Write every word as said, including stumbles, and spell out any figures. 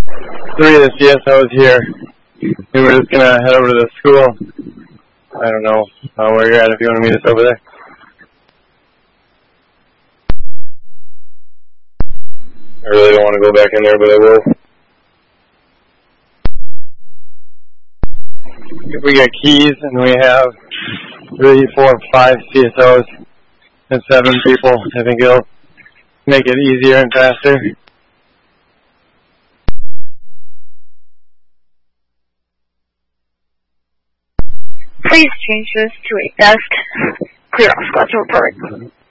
three of the C S Os here. And we're just going to head over to the school. I don't know uh, where you're at if you want to meet us over there. I really don't want to go back in there, but I will. If we get keys and we have three, four, five C S Os and seven people, I think it'll make it easier and faster. Please change this to a desk. Clear off Scottsdale Park.